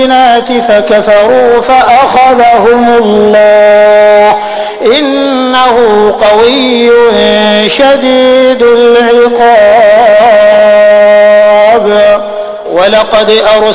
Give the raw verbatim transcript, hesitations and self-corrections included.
فكفروا فأخذهم الله إنه قوي شديد العقاب. ولقد أرسلنا